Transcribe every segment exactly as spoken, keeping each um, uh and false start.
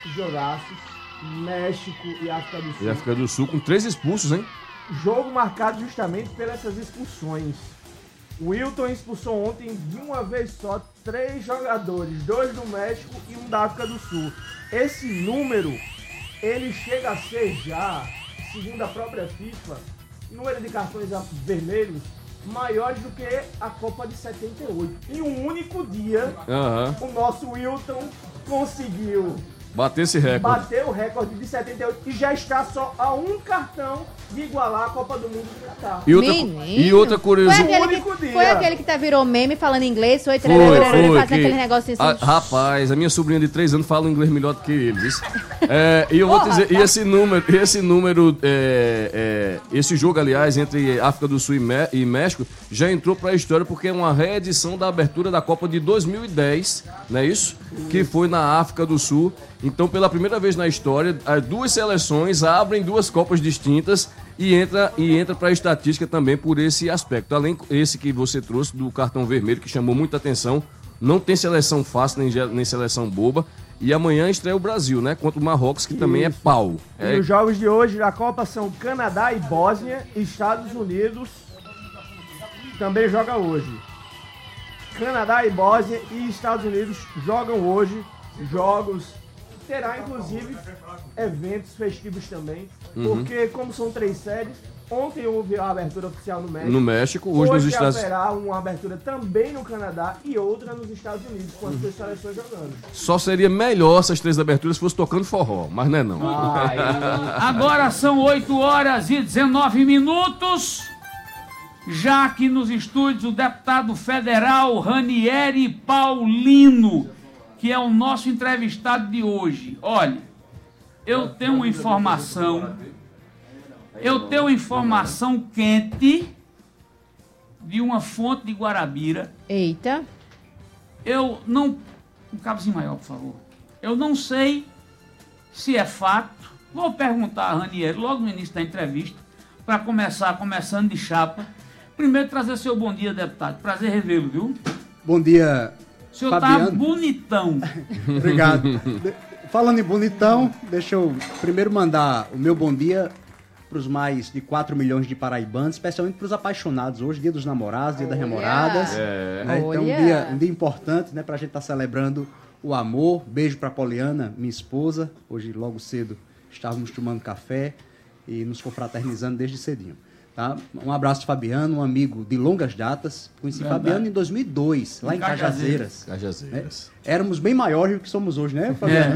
jogaços, México e África do Sul. E África do Sul com três expulsos, hein? Jogo marcado justamente pelas expulsões. O Wilton expulsou ontem de uma vez só três jogadores, dois do México e um da África do Sul. Esse número, ele chega a ser já, segundo a própria FIFA, número de cartões vermelhos maiores do que a Copa de setenta e oito. Em um único dia, uhum. o nosso Wilton conseguiu bater esse recorde. Bater o recorde de setenta e oito e já está só a um cartão de igualar a Copa do Mundo de Catar. E outra, e outra curiosidade. Foi aquele que, foi aquele que tá, virou meme falando inglês, foi, foi, foi fazendo que, aquele negócio assim. A, rapaz, a minha sobrinha de três anos fala inglês melhor do que eles. É, e eu vou Porra, dizer, tá. e esse número, esse número, é, é, esse jogo, aliás, entre África do Sul e, Mé e México, já entrou pra história porque é uma reedição da abertura da Copa de dois mil e dez, não é isso? Que foi na África do Sul. Então, pela primeira vez na história, as duas seleções abrem duas Copas distintas e entra, e entra para a estatística também por esse aspecto. Além esse que você trouxe do cartão vermelho, que chamou muita atenção. Não tem seleção fácil, nem, nem seleção boba. E amanhã estreia o Brasil, né? Contra o Marrocos, que Isso. também é pau. E é... os jogos de hoje da Copa são Canadá e Bósnia. Estados Unidos também joga hoje. Canadá e Bósnia e Estados Unidos jogam hoje. Jogos... Terá, inclusive, eventos festivos também, uhum. porque, como são três séries, ontem houve a abertura oficial no México. No México, hoje, hoje nos Estados Unidos. Hoje haverá uma abertura também no Canadá e outra nos Estados Unidos, com as duas seleções jogando. Só seria melhor essas três aberturas se fosse tocando forró, mas não é não. Ai. Agora são oito horas e dezenove minutos. Já aqui nos estúdios, o deputado federal Ranieri Paulino, que é o nosso entrevistado de hoje. Olha, eu tenho uma informação, eu tenho uma informação quente de uma fonte de Guarabira. Eita. Eu não... Um cabezinho maior, por favor. Eu não sei se é fato. Vou perguntar a Ranieri logo no início da entrevista, para começar, começando de chapa. Primeiro, trazer seu bom dia, deputado. Prazer revê-lo, viu? Bom dia, o senhor Fabiano. Tá bonitão. Obrigado. Falando em bonitão, deixa eu primeiro mandar o meu bom dia para os mais de quatro milhões de paraibanos, especialmente para os apaixonados. Hoje, dia dos namorados, dia das namoradas. É. Né? Então, um dia, um dia importante, né, para a gente estar tá celebrando o amor. Beijo para Poliana, minha esposa. Hoje, logo cedo, estávamos tomando café e nos confraternizando desde cedinho. Tá? Um abraço de Fabiano, um amigo de longas datas. Conheci Verdade. Fabiano em dois mil e dois, lá em, em Cajazeiras. Cajazeiras. Né? Éramos bem maiores do que somos hoje, né, Fabiano?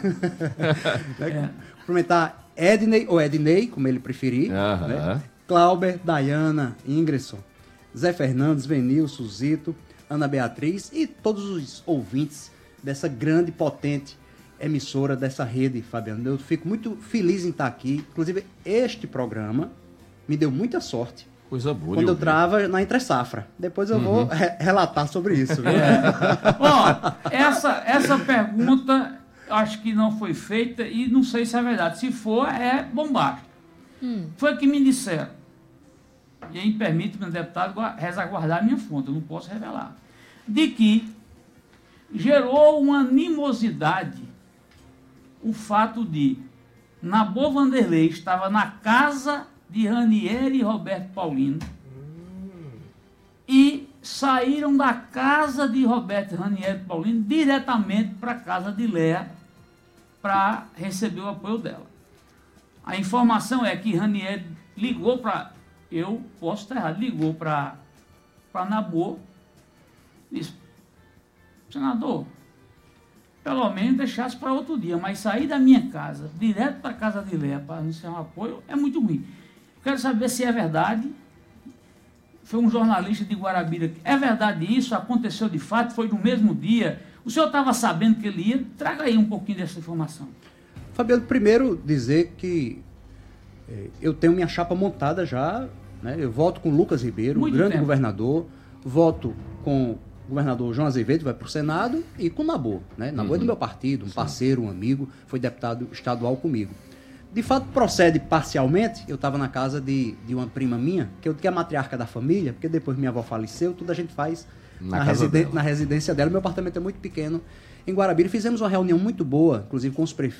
É. né? Cumprimentar Ednei, ou Ednei, como ele preferir. Uh-huh. Né? Clauber, Dayana, Ingresson, Zé Fernandes, Venil, Suzito, Ana Beatriz e todos os ouvintes dessa grande, potente emissora dessa rede, Fabiano. Eu fico muito feliz em estar aqui. Inclusive, este programa me deu muita sorte. Coisa boa. Quando eu trava na entre safra. Depois eu uhum. vou re- relatar sobre isso. É. Bom, essa, essa pergunta acho que não foi feita e não sei se é verdade. Se for, é bombástico. Hum. Foi o que me disseram. E aí permite-me, deputado, resguardar a minha fonte. Eu não posso revelar. De que gerou uma animosidade o fato de Nabor Vanderlei estava na casa de Ranieri e Roberto Paulino hum. e saíram da casa de Roberto Ranieri Paulino diretamente para a casa de Léa para receber o apoio dela. A informação é que Ranieri ligou para, eu posso estar errado, ligou para para Nabor e disse: senador, pelo menos deixasse para outro dia, mas sair da minha casa direto para a casa de Léa para anunciar um apoio é muito ruim. Quero saber se é verdade. Foi um jornalista de Guarabira. É verdade isso? Aconteceu de fato? Foi no mesmo dia? O senhor estava sabendo que ele ia? Traga aí um pouquinho dessa informação. Fabiano, primeiro dizer que eh, eu tenho minha chapa montada já. Né? Eu voto com Lucas Ribeiro, Muito grande tempo. governador. Voto com o governador João Azevedo, vai para o Senado, e com Nabor. Né? Nabor uhum. é do meu partido, um Sim. parceiro, um amigo. Foi deputado estadual comigo. De fato, procede parcialmente. Eu estava na casa de, de uma prima minha, que, eu, que é a matriarca da família, porque depois minha avó faleceu, tudo a gente faz na, na, residen- na residência dela. Meu apartamento é muito pequeno em Guarabira. Fizemos uma reunião muito boa, inclusive com os